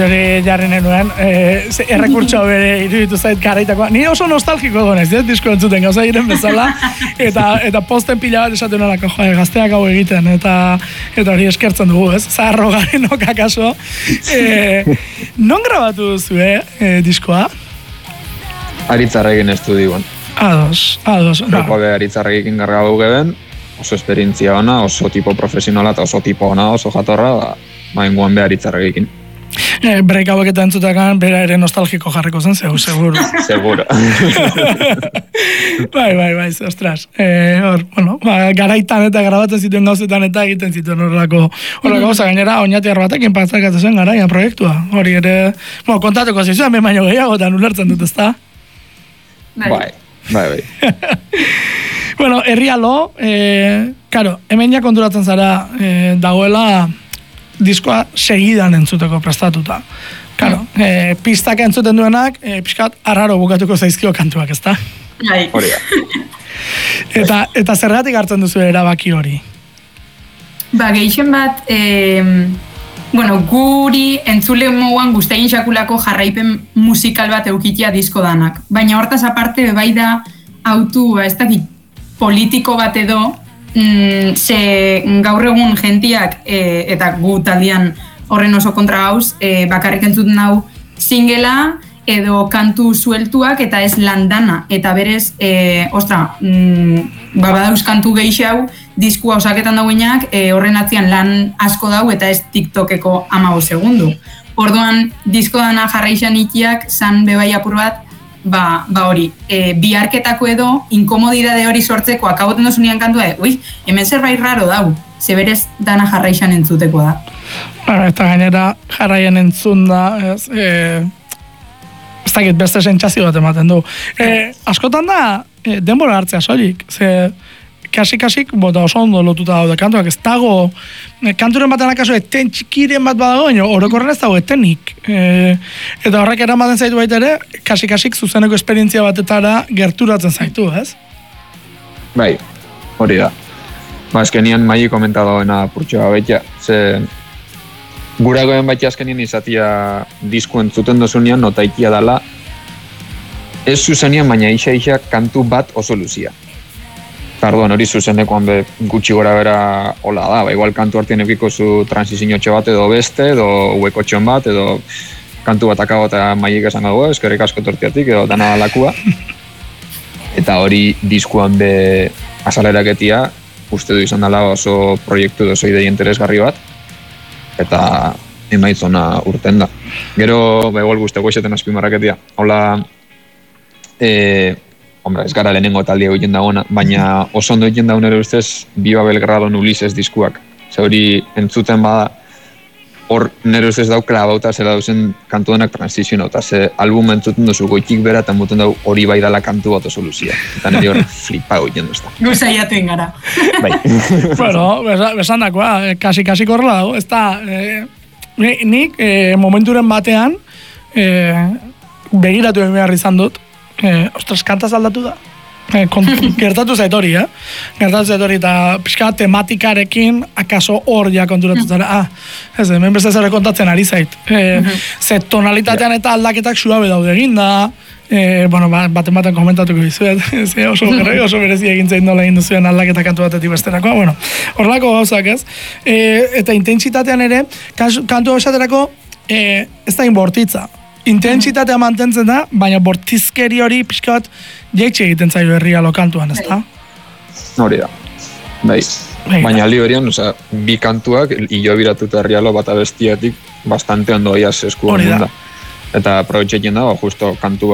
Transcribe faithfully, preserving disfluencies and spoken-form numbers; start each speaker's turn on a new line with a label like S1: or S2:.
S1: Hori jarri nenuen, eh, errekurtso bere iruditu zait garaitakoa. Ni oso nostalgiko gonez, ez, disko entzuten gauza giren bezala, eta, eta posten pila bat esaten nolako, joa, gazteak hau egiten, eta eta hori eskertzen dugu, ez, zaharro garenok akaso. Eh, non grabatu duzu, eh, eh, diskoa?
S2: Aritzarrekin estudioan.
S1: Ados, ados.
S2: Joko be Aritzarrekin gargatu geben, oso esperientzia ona, oso tipo profesionala eta oso tipo ona, oso jatorra, da, maenguan be Aritzarrekin.
S1: Eh, break hauek eta entzutakan, bera ere nostalgiko jarriko zen, zeu, seguro.
S2: Seguro.
S1: bai, bai, bai, ostras. Eh, hor, bueno, ba, garaitan eta grabatzen zituen gauzetan eta egiten zituen horrelako, horrelako gauza, gainera, oinatiar batekin patzakatzen zen garaian proiektua. Hori ere, bueno, kontatuko zizuen, behin baino gehiago, eta ulertzen dut, ezta?
S2: Bai, bai, bai.
S1: Bueno, herrialo, eh, karo, hemen ja konturatzen zara eh, dagoela diskoa segidan entzuteko prestatuta. Claro, mm. eh, pistak entzuten duenak, eh, pixkat arraro bukatuko zaizkio kantuak, ezta?
S3: Bai.
S2: Hori
S1: eta, eta zergatik hartzen duzu erabaki hori?
S3: Ba, gehixen bat, eh, bueno, guri entzule moguan guztain xakulako jarraipen musikal bat eukitia disko danak. Baina hortaz aparte, bai da, autu, ba, ez dakit, politiko bat edo, Mm, ze gaur egun jentiak e, eta gu taldean horren oso kontra gauz, e, bakarrik entzuten hau singela edo kantu sueltuak eta ez landana. Eta berez, e, ostra, mm, babadauz kantu gehiago hau, diskua osaketan dauenak, e, horren atzian lan asko dau eta ez TikTokeko hamabost segundu. Orduan, disko dana jarraixan itiak, zan bebai apur bat, Ba, ba hori, e, biharketako edo inkomodidade hori sortzeko akaboten dozunean kantua, e, ui, hemen zerbait raro dau, zeberez dana jarraixan entzutekoa da.
S1: Bara, eta gainera jarraian entzun da, ez, e, ez dakit beste sentsazio bat ematen du. E, askotan da, e, denbora hartzea soilik, ze kasik-kasik, bota oso ondo lotuta daude kantuak, ez dago, e, kanturen baten akaso eten txikiren bat badago, baina orokorren ez dago etenik. E, eta horrek eramaten zaitu baita ere, kasik-kasik zuzeneko esperientzia batetara gerturatzen zaitu, ez?
S2: Bai, hori da. Ba, eskenien mai komentadoena purtsoa baita, ze guragoen baita eskenien izatia disku entzuten dozunean notaikia dala, ez zuzenian, baina isa-isa kantu bat oso luzia. Tarduan hori zuzenekoan be gutxi gora bera hola da, ba, igual kantu hartien eukiko zu transizinotxo bat edo beste, edo huekotxon bat, edo kantu bat akago eta maiik esan dugu, eskerrik asko tortiatik, edo dana lakua. Eta hori diskuan be azaleraketia, uste du izan dela oso proiektu oso idei interesgarri bat, eta emaitzona urten da. Gero, ba, igual guzteko eseten azpimarraketia. Hola, eh, Hombre, ez gara lehenengo taldia egiten dagoena, baina oso ondo egiten dagoen ere ustez Viva Belgradon Ulises diskuak. Ze hori entzuten bada, hor nire ustez dau klabauta zela duzen kantu denak transizioa, eta ze album entzuten duzu goitik bera, eta muten dau hori bai dala kantu bat oso luzia. Eta nire hor flipau egiten duzta.
S3: Guzaiaten gara.
S2: Bai.
S1: Bueno, besan dakoa, kasi-kasi korrela dago, ez da, eh, nik eh, momenturen batean eh, begiratu egin behar izan dut, Eh, ostras, kantaz aldatu da. Eh, gertatu zait hori, eh? Gertatu zait hori, eta pixka tematikarekin akaso hor ja konturatu zara. Ah, ez, hemen beste zere kontatzen ari zait. Eh, ze tonalitatean eta aldaketak suabe daude egin da. Eh, bueno, baten baten komentatuko dizuet. Ze oso, oso berezi egin zein nola egin duzuen aldaketa kantu batetik besterakoa. Bueno, horrelako gauzak ez. Eh, eta intentsitatean ere, kantu esaterako, eh, ez da inbortitza. Intentsitatea mantentzen da, baina bortizkeri hori pixka bat jaitxe egiten zaio herria lokantuan, ez da?
S2: Hori da, bai. Baina aldi horian, oza, bi kantuak, hilo biratuta herrialo bat abestiatik, bastante ondo iaz esku da. Eta aprobetxekin da, justo kantu